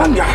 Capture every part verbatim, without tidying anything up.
慢点。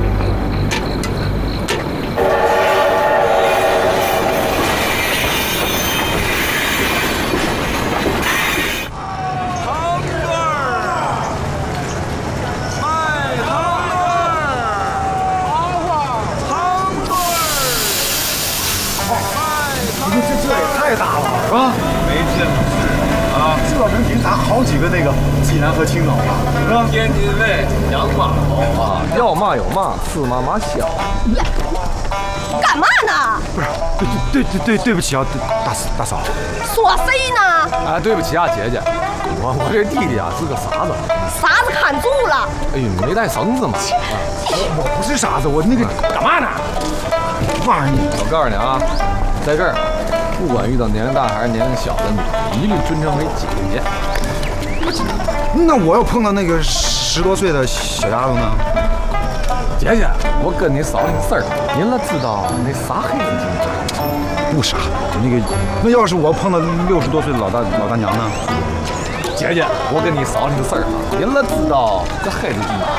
太大了，是吧？ 没见过是啊， 这能顶咱好几个那个济南和青岛吧？是吧？ 天津卫养马头啊， 要嘛有嘛，是嘛嘛香。 干嘛呢？ 不是，对对对对对不起啊，大大嫂。 说谁呢？ 哎，对不起啊，姐姐，我我这弟弟啊是个傻子。 傻子看住了。 哎呦，没带绳子嘛。 我不是傻子，我那个干嘛呢？骂你！ 我告诉你啊，在这儿。不管遇到年龄大还是年龄小的你，一律尊称为姐姐。 那我要碰到那个十多岁的小丫头呢？ 姐姐，我跟你嫂子事儿，您了知道那啥黑子不傻，那个那要是我碰到六十多岁的老大老大娘呢？ 姐姐，我跟你嫂子事儿啊，您了知道这黑子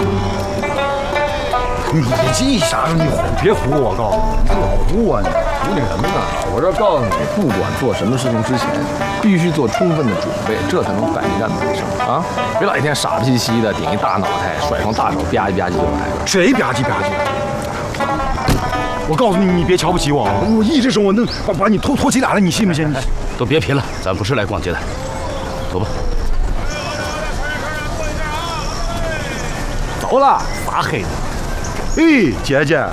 你这啥时候你别唬我，告诉你，你老唬我你。 唬你什么呢？我这告诉你，不管做什么事情之前，必须做充分的准备，这才能百战百胜啊！别老一天傻兮兮的顶一大脑袋，甩双大手吧唧吧唧就来了。 谁吧唧吧唧？我告诉你，你别瞧不起我，我一只手我能把把你拖拖起来了，你信不信？ 哎，都别贫了，咱不是来逛街的，走吧。 走了，傻黑子。 哎，姐姐。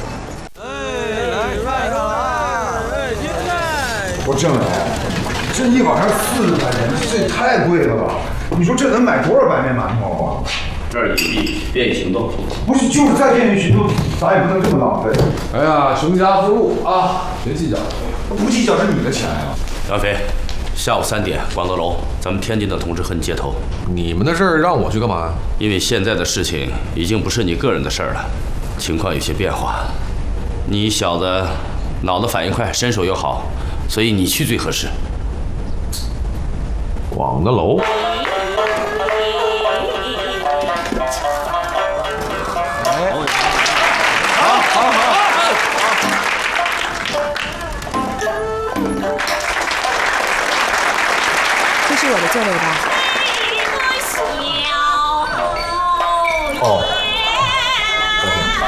我郑伟，这一碗上四十块钱，这也太贵了吧？你说这能买多少白面馒头啊？ 这儿有地，便于行动。 不是，就是再便于行动，咱也不能这么浪费。 哎呀，熊家不入啊，别计较， 不计较是你的钱呀。 杨飞，下午三点，广德楼，咱们天津的同志和你接头。 你们的事儿让我去干嘛？ 因为现在的事情已经不是你个人的事儿了，情况有些变化。你小子脑子反应快，身手又好。所以你去最合适。 广德楼。 哎，好，好，好。这是我的座位吧？